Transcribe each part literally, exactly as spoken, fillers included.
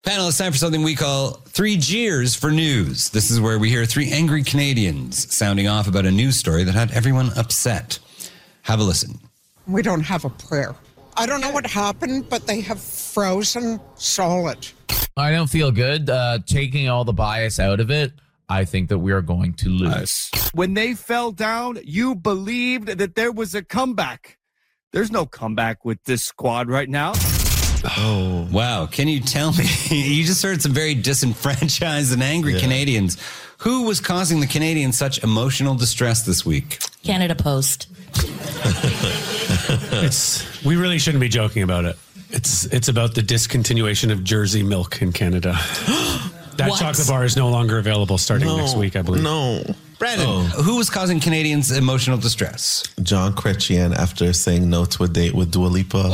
Panel, it's time for something we call Three Jeers for News. This is where we hear three angry Canadians sounding off about a news story that had everyone upset. Have a listen. We don't have a prayer. I don't know what happened, but they have frozen solid. I don't feel good. Uh, taking all the bias out of it, I think that we are going to lose. When they fell down, you believed that there was a comeback. There's no comeback with this squad right now. Oh, wow. Can you tell me? You just heard some very disenfranchised and angry yeah. Canadians. Who was causing the Canadians such emotional distress this week? Canada Post. It's we really shouldn't be joking about it. It's it's about the discontinuation of Jersey milk in Canada. That what? Chocolate bar is no longer available starting no, next week, I believe. No. Brandon, oh. Who was causing Canadians emotional distress? John Chrétien after saying no to a date with Dua Lipa.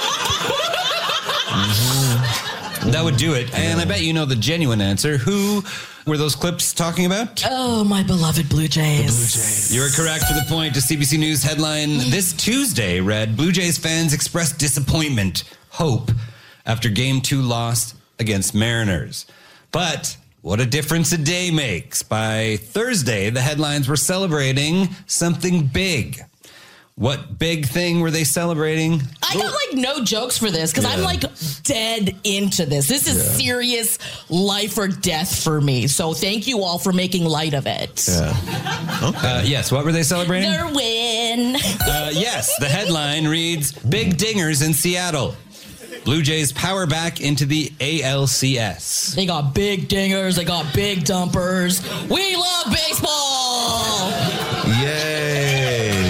Mm-hmm. That would do it. And I bet you know the genuine answer. Who were those clips talking about? Oh, my beloved Blue Jays. The Blue Jays. You were correct for the point. A C B C News headline this Tuesday read, Blue Jays fans expressed disappointment, hope, after game two loss against Mariners. But what a difference a day makes. By Thursday, the headlines were celebrating something big. What big thing were they celebrating? I got like no jokes for this because yeah. I'm like dead into this. This is yeah. serious life or death for me. So thank you all for making light of it. Yeah. Okay. Uh, yes. What were they celebrating? Their win. Uh, yes. The headline reads, Big Dingers in Seattle. Blue Jays power back into the A L C S. They got big dingers. They got big dumpers. We love baseball. Yay.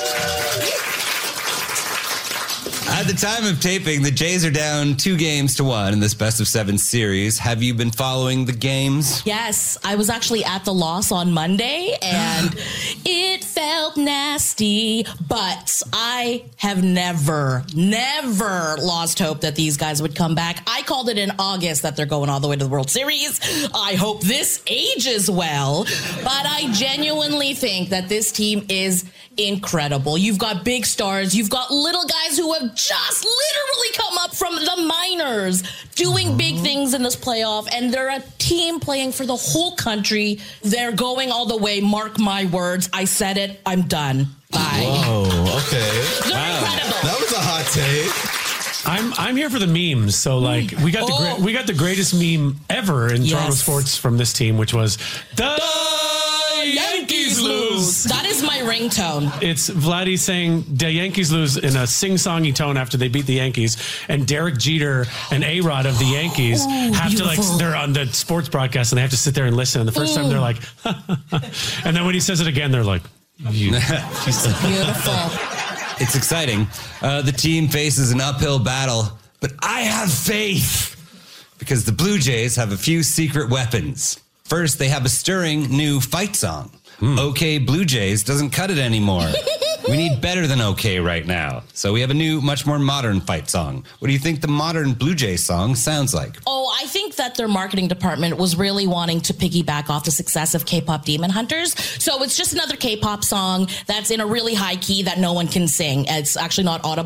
At the time of taping, the Jays are down two games to one in this best of seven series. Have you been following the games? Yes, I was actually at the loss on Monday, and it felt nasty, but I have never, never lost hope that these guys would come back. I called it in August that they're going all the way to the World Series. I hope this ages well, but I genuinely think that this team is incredible. You've got big stars. You've got little guys who have just literally come up from the minors doing big things in this playoff, and they're a team playing for the whole country. They're going all the way. Mark my words. I said it. I'm done. Bye. Whoa, okay. They're wow. incredible. That was a hot take. I'm I'm here for the memes. So like we got the oh. gra- we got the greatest meme ever in yes. Toronto sports from this team, which was the Yankees lose. That is my ringtone. It's Vladdy saying the Yankees lose in a sing-songy tone after they beat the Yankees, and Derek Jeter and A-Rod of the Yankees Ooh, have beautiful. to like they're on the sports broadcast and they have to sit there and listen. And the first Ooh. time they're like, and then when he says it again, they're like, you. Beautiful. It's exciting. Uh, the team faces an uphill battle, but I have faith because the Blue Jays have a few secret weapons. First, they have a stirring new fight song. Hmm. OK Blue Jays doesn't cut it anymore. We need better than OK right now. So we have a new, much more modern fight song. What do you think the modern Blue Jays song sounds like? Oh, I think that their marketing department was really wanting to piggyback off the success of K-pop Demon Hunters. So it's just another K-pop song that's in a really high key that no one can sing. It's actually not audible.